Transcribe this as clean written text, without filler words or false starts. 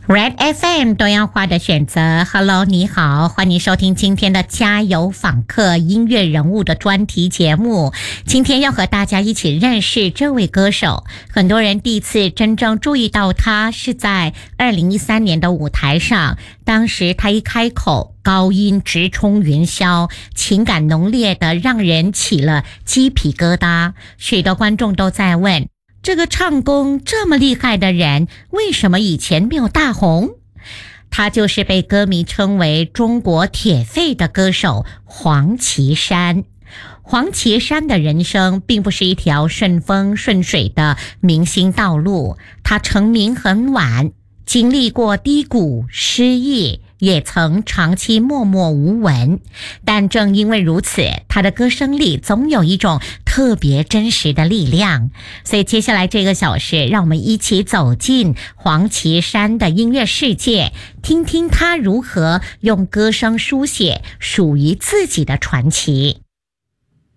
Red FM 多样化的选择 ，Hello， 你好，欢迎收听今天的加油访客音乐人物的专题节目。今天要和大家一起认识这位歌手，很多人第一次真正注意到他是在2013年的舞台上，当时他一开口，高音直冲云霄，情感浓烈的让人起了鸡皮疙瘩，许多观众都在问，这个唱功这么厉害的人，为什么以前没有大红？他就是被歌迷称为中国铁肺的歌手黄绮珊。黄绮珊的人生并不是一条顺风顺水的明星道路，他成名很晚，经历过低谷、失意，也曾长期默默无闻，但正因为如此，他的歌声里总有一种特别真实的力量。所以接下来这个小时，让我们一起走进黄绮珊的音乐世界，听听他如何用歌声书写属于自己的传奇。